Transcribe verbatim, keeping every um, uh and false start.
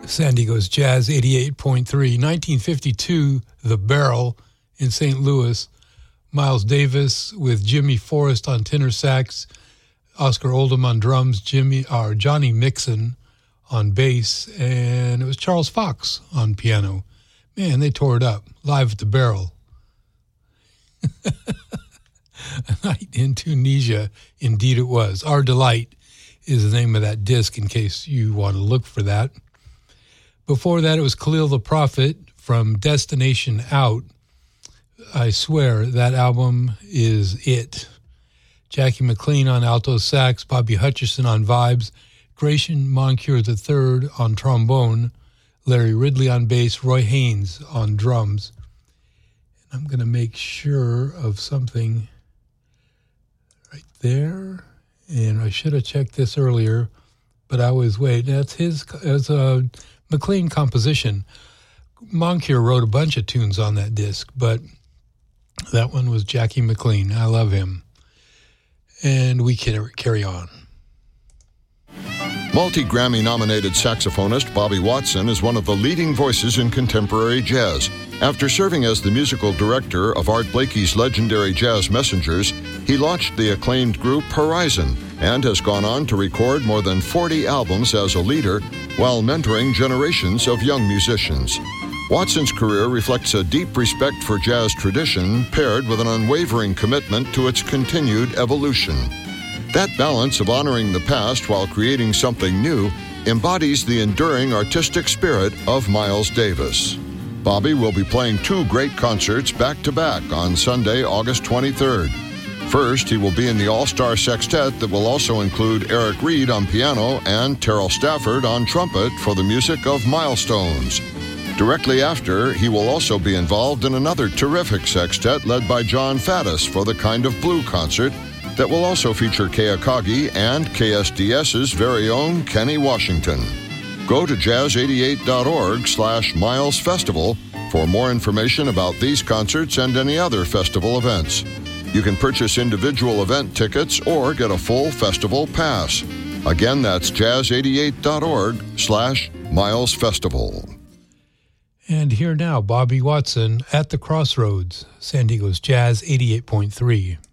San Diego's Jazz eighty-eight point three. nineteen fifty-two, The Barrel in Saint Louis. Miles Davis with Jimmy Forrest on tenor sax, Oscar Oldham on drums, Jimmy or Johnny Mixon on bass, and it was Charles Fox on piano. Man, they tore it up live at the Barrel. A Night in Tunisia, indeed it was. Our Delight is the name of that disc, in case you want to look for that. Before that, it was Khalil the Prophet from Destination Out. I swear that album is it. Jackie McLean on alto sax, Bobby Hutcherson on vibes, Gratian Moncure the third on trombone, Larry Ridley on bass, Roy Haynes on drums. And I'm going to make sure of something right there. And I should have checked this earlier, but I was wait. That's his as a McLean composition. Moncure wrote a bunch of tunes on that disc, but that one was Jackie McLean. I love him. And we can carry on. Multi-Grammy-nominated saxophonist Bobby Watson is one of the leading voices in contemporary jazz. After serving as the musical director of Art Blakey's legendary Jazz Messengers, he launched the acclaimed group Horizon and has gone on to record more than forty albums as a leader while mentoring generations of young musicians. Watson's career reflects a deep respect for jazz tradition paired with an unwavering commitment to its continued evolution. That balance of honoring the past while creating something new embodies the enduring artistic spirit of Miles Davis. Bobby will be playing two great concerts back-to-back on Sunday, August twenty-third. First, he will be in the All-Star Sextet that will also include Eric Reed on piano and Terrell Stafford on trumpet for the music of Milestones. Directly after, he will also be involved in another terrific sextet led by John Faddis for the Kind of Blue concert that will also feature Kay Akagi and KSDS's very own Kenny Washington. Go to jazz eighty-eight dot org slash Miles Festival for more information about these concerts and any other festival events. You can purchase individual event tickets or get a full festival pass. Again, that's jazz eighty-eight dot org slash Miles Festival. And here now, Bobby Watson at the Crossroads, San Diego's Jazz eighty-eight point three.